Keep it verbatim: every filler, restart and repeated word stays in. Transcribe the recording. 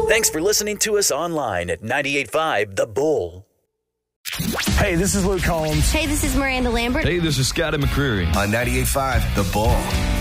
Thanks for listening to us online at ninety-eight point five The Bull. Hey, this is Luke Combs. Hey, this is Miranda Lambert. Hey, this is Scotty McCreery. On ninety-eight point five The Bull.